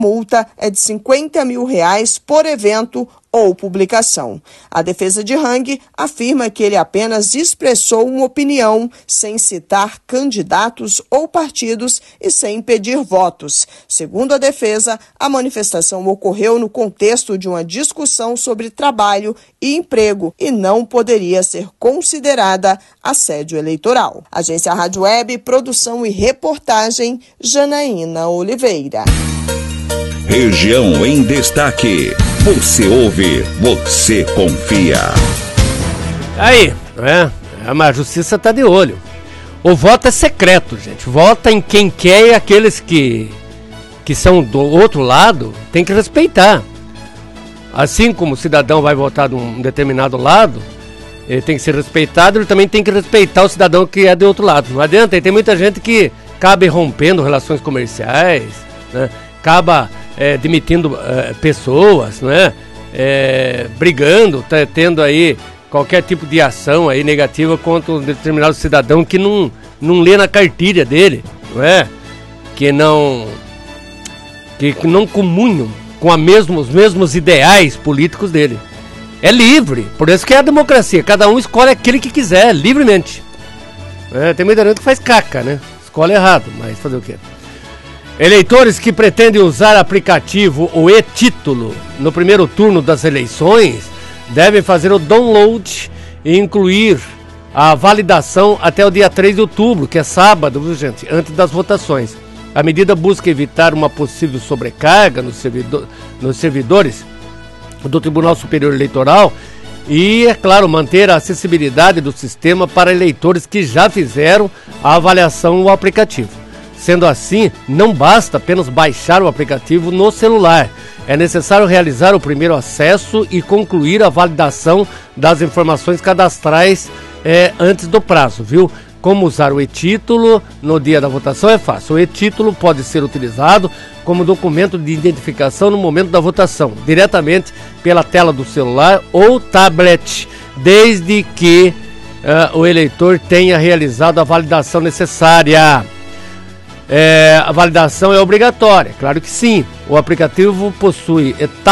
multa é de R$50 mil por evento ou publicação. A defesa de Hang afirma que ele apenas expressou uma opinião, sem citar candidatos ou partidos e sem pedir votos. Segundo a defesa, a manifestação ocorreu no contexto de uma discussão sobre trabalho e emprego e não poderia ser considerada assédio eleitoral. Agência Rádio Web, produção e reportagem, Janaína Oliveira. Região em Destaque. Você ouve, você confia. Aí, mas a justiça tá de olho. O voto é secreto, gente. Vota em quem quer e aqueles que são do outro lado tem que respeitar. Assim como o cidadão vai votar de um determinado lado, ele tem que ser respeitado, ele também tem que respeitar o cidadão que é do outro lado. Não adianta, e tem muita gente que acaba rompendo relações comerciais, né? Acaba demitindo pessoas, né? Brigando, tendo aí qualquer tipo de ação aí negativa contra um determinado cidadão que não lê na cartilha dele, não é? Que não comunham com os mesmos ideais políticos dele. É livre, por isso que é a democracia, cada um escolhe aquele que quiser, livremente. Tem muita gente que faz caca, né? Escolhe errado, mas fazer o quê? Eleitores que pretendem usar aplicativo ou e-título no primeiro turno das eleições devem fazer o download e incluir a validação até o dia 3 de outubro, que é sábado, viu, gente, antes das votações. A medida busca evitar uma possível sobrecarga nos servidores do Tribunal Superior Eleitoral e, é claro, manter a acessibilidade do sistema para eleitores que já fizeram a avaliação no aplicativo. Sendo assim, não basta apenas baixar o aplicativo no celular. É necessário realizar o primeiro acesso e concluir a validação das informações cadastrais antes do prazo, viu? Como usar o e-título no dia da votação é fácil. O e-título pode ser utilizado como documento de identificação no momento da votação, diretamente pela tela do celular ou tablet, desde que o eleitor tenha realizado a validação necessária. A validação é obrigatória, claro que sim. O aplicativo possui